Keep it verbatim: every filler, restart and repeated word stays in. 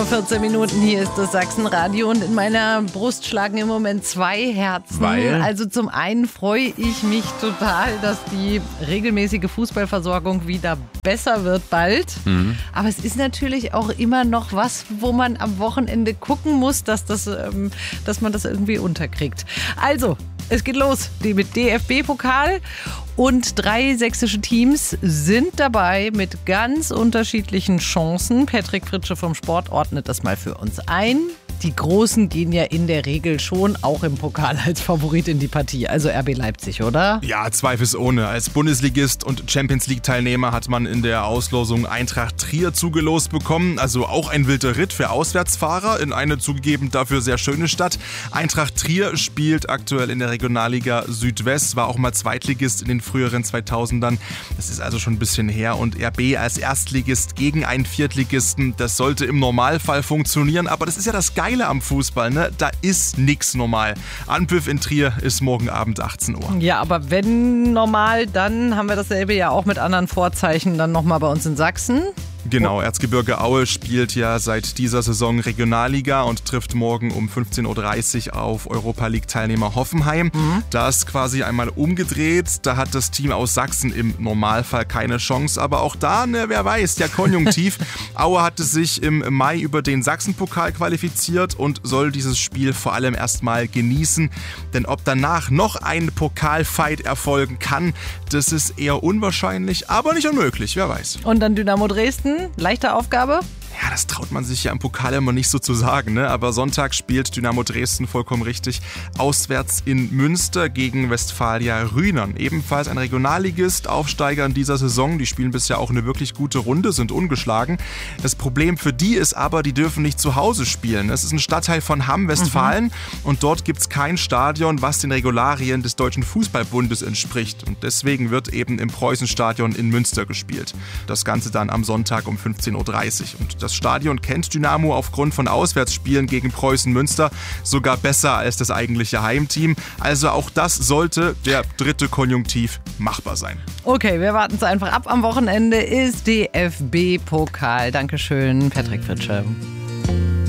vierzehn Minuten, hier ist das Sachsenradio und in meiner Brust schlagen im Moment zwei Herzen. Weil? Also zum einen freue ich mich total, dass die regelmäßige Fußballversorgung wieder besser wird bald. Mhm. Aber es ist natürlich auch immer noch was, wo man am Wochenende gucken muss, dass, das, ähm, dass man das irgendwie unterkriegt. Also, es geht los die mit D F B-Pokal und drei sächsische Teams sind dabei mit ganz unterschiedlichen Chancen. Patrick Fritsche vom Sport ordnet das mal für uns ein. Die Großen gehen ja in der Regel schon auch im Pokal als Favorit in die Partie. Also R B Leipzig, oder? Ja, zweifelsohne. Als Bundesligist und Champions-League-Teilnehmer hat man in der Auslosung Eintracht Trier zugelost bekommen. Also auch ein wilder Ritt für Auswärtsfahrer in eine zugegeben dafür sehr schöne Stadt. Eintracht Trier spielt aktuell in der Regionalliga Südwest, war auch mal Zweitligist in den früheren zweitausendern. Das ist also schon ein bisschen her. Und R B als Erstligist gegen einen Viertligisten, das sollte im Normalfall funktionieren. Aber das ist ja das Geile am Fußball, ne? Da ist nix normal. Anpfiff in Trier ist morgen Abend achtzehn Uhr. Ja, aber wenn normal, dann haben wir dasselbe ja auch mit anderen Vorzeichen dann nochmal bei uns in Sachsen. Genau, Erzgebirge Aue spielt ja seit dieser Saison Regionalliga und trifft morgen um fünfzehn Uhr dreißig auf Europa-League-Teilnehmer Hoffenheim. Mhm. Da ist quasi einmal umgedreht. Da hat das Team aus Sachsen im Normalfall keine Chance. Aber auch da, ne, wer weiß, der Konjunktiv. Aue hatte sich im Mai über den Sachsenpokal qualifiziert und soll dieses Spiel vor allem erstmal genießen. Denn ob danach noch ein Pokalfight erfolgen kann, das ist eher unwahrscheinlich, aber nicht unmöglich, wer weiß. Und dann Dynamo Dresden. Leichte Aufgabe? Ja, das traut man sich ja im Pokal immer nicht so zu sagen, ne? Aber Sonntag spielt Dynamo Dresden vollkommen richtig auswärts in Münster gegen Westfalia Rhynern. Ebenfalls ein Regionalligist, Aufsteiger in dieser Saison. Die spielen bisher auch eine wirklich gute Runde, sind ungeschlagen. Das Problem für die ist aber, die dürfen nicht zu Hause spielen. Es ist ein Stadtteil von Hamm, Westfalen, mhm. und dort gibt es kein Stadion, was den Regularien des Deutschen Fußballbundes entspricht. Und deswegen wird eben im Preußenstadion in Münster gespielt. Das Ganze dann am Sonntag um fünfzehn Uhr dreißig. Und das Stadion kennt Dynamo aufgrund von Auswärtsspielen gegen Preußen Münster sogar besser als das eigentliche Heimteam. Also auch das sollte der dritte Konjunktiv machbar sein. Okay, wir warten es einfach ab. Am Wochenende ist D F B-Pokal. Dankeschön, Patrick Fritsche.